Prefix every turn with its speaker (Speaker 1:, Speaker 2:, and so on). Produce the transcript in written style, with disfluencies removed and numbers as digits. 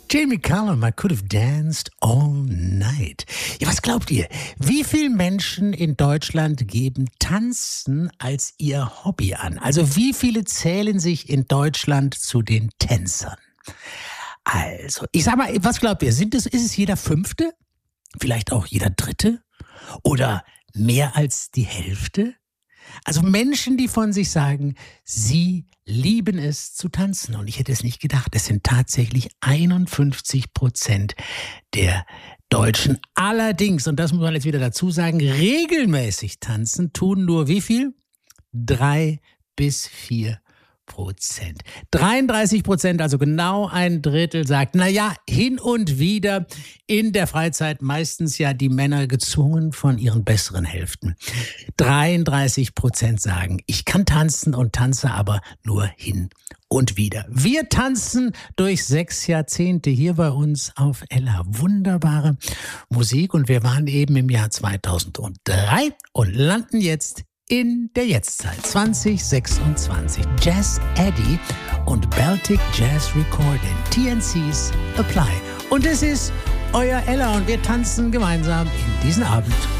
Speaker 1: Jamie Cullum, I could have danced all night. Ja, was glaubt ihr? Wie viele Menschen in Deutschland geben Tanzen als ihr Hobby an? Also wie viele zählen sich in Deutschland zu den Tänzern? Also, ich sag mal, was glaubt ihr? Ist es jeder Fünfte? Vielleicht auch jeder Dritte? Oder mehr als die Hälfte? Also Menschen, die von sich sagen, sie lieben es zu tanzen. Und ich hätte es nicht gedacht. Es sind tatsächlich 51% der Deutschen. Allerdings, und das muss man jetzt wieder dazu sagen, regelmäßig tanzen tun nur wie viel? 3-4%. 33%, also genau ein Drittel, sagt, naja, hin und wieder in der Freizeit, meistens ja die Männer gezwungen von ihren besseren Hälften. 33% sagen, ich kann tanzen und tanze aber nur hin und wieder. Wir tanzen durch 6 Jahrzehnte hier bei uns auf Ella. Wunderbare Musik und wir waren eben im Jahr 2003 und landen jetzt in der Jetztzeit 2026. Jazz Eddie und Baltic Jazz Recording, TNC's Apply. Und es ist euer Ella und wir tanzen gemeinsam in diesen Abend.